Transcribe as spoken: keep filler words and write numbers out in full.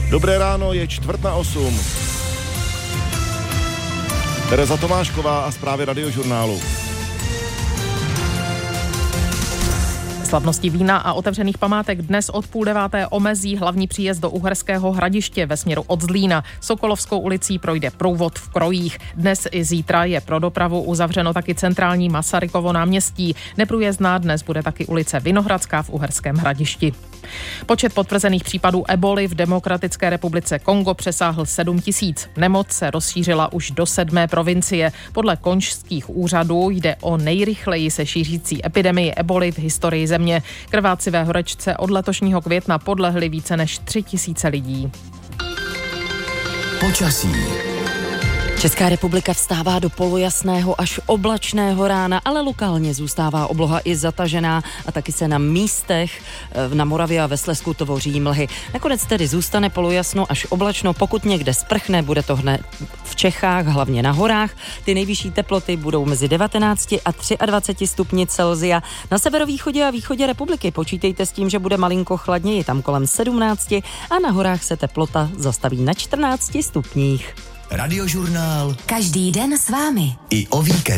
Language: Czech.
Dobré ráno, je čtvrt na osm. Tereza Tomášková a zprávy Radiožurnálu. Slavnosti vína a otevřených památek dnes od půl deváté omezí hlavní příjezd do Uherského Hradiště ve směru od Zlína. Sokolovskou ulicí projde průvod v Krojích. Dnes i zítra je pro dopravu uzavřeno taky centrální Masarykovo náměstí. Neprůjezdná dnes bude taky ulice Vinohradská v Uherském Hradišti. Počet potvrzených případů eboli v Demokratické republice Kongo přesáhl sedm tisíc. Nemoc se rozšířila už do sedmé provincie. Podle konžských úřadů jde o nejrychleji se šířící epidemii eboli v historii země. Krvácivé horečce od letošního května podlehly více než tři tisíce lidí. Počasí. Česká republika vstává do polojasného až oblačného rána, ale lokálně zůstává obloha i zatažená a taky se na místech na Moravě a ve Slezsku tvoří mlhy. Nakonec tedy zůstane polojasno až oblačno, pokud někde sprchne, bude to hned v Čechách, hlavně na horách. Ty nejvyšší teploty budou mezi devatenácti a dvaceti třemi stupni Celsia. Na severovýchodě a východě republiky počítejte s tím, že bude malinko chladněji, tam kolem sedmnácti a na horách se teplota zastaví na čtrnácti stupních. Radiožurnál. Každý den s vámi. I o víkendu.